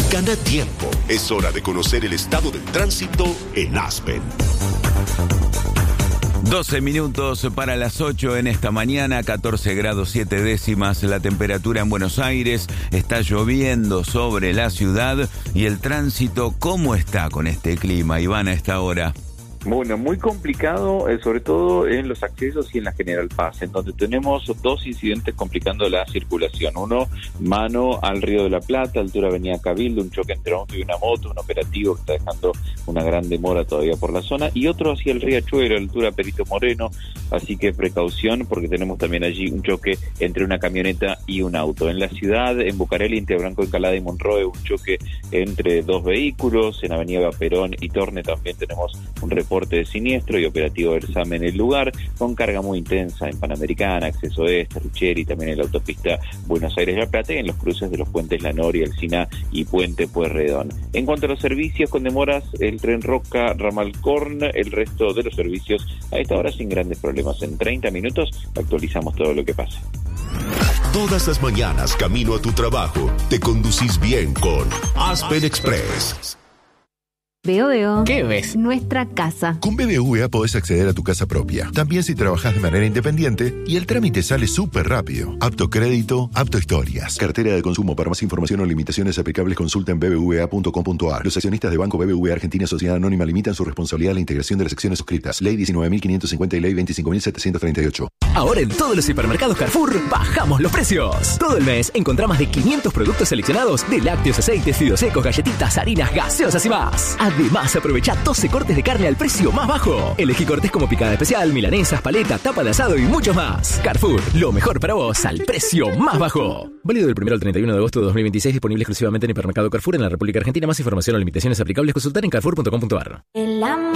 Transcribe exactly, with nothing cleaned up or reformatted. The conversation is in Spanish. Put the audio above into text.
Gana tiempo. Es hora de conocer el estado del tránsito en Aspen. doce minutos para las ocho en esta mañana, catorce grados siete décimas la temperatura en Buenos Aires, está lloviendo sobre la ciudad y el tránsito, ¿cómo está con este clima, Iván, a esta hora? Bueno, muy complicado, eh, sobre todo en los accesos y en la General Paz, en donde tenemos dos incidentes complicando la circulación. Uno, mano al Río de la Plata, altura Avenida Cabildo, un choque entre auto y una moto, un operativo que está dejando una gran demora todavía por la zona, y otro hacia el Riachuelo, altura Perito Moreno, así que precaución porque tenemos también allí un choque entre una camioneta y un auto. En la ciudad, en Bucareli, entre Branco Encalada y Monroe, un choque entre dos vehículos. En Avenida Perón y Torne también tenemos un reporte de siniestro y operativo Versame en el lugar, con carga muy intensa en Panamericana, Acceso Este, Rucheri, también en la autopista Buenos Aires-La Plata y en los cruces de los puentes La Noria, Alsina y Puente Pueyrredón. En cuanto a los servicios con demoras, el tren Roca, Ramal Corn, el resto de los servicios a esta hora sin grandes problemas. En treinta minutos actualizamos todo lo que pasa. Todas las mañanas, camino a tu trabajo, te conducís bien con Aspen Express. Veo, veo. ¿Qué ves? Nuestra casa. Con B B V A podés acceder a tu casa propia, también si trabajás de manera independiente, y el trámite sale súper rápido. Apto crédito, apto historias. Cartera de consumo. Para más información o limitaciones aplicables, consulta en b b v a punto com punto a r. Los accionistas de Banco B B V A Argentina Sociedad Anónima limitan su responsabilidad a la integración de las acciones suscritas. Ley diecinueve mil quinientos cincuenta y Ley veinticinco mil setecientos treinta y ocho. Ahora en todos los hipermercados Carrefour bajamos los precios. Todo el mes encontrá más de quinientos productos seleccionados de lácteos, aceites, fideos secos, galletitas, harinas, gaseosas y más. Además, aprovecha doce cortes de carne al precio más bajo. Elegí cortes como picada especial, milanesas, paleta, tapa de asado y muchos más. Carrefour, lo mejor para vos al precio más bajo. Válido del primero al treinta y uno de agosto de dos mil veintiséis, disponible exclusivamente en hipermercado Carrefour en la República Argentina. Más información o limitaciones aplicables, consultar en carrefour punto com punto a r. El amor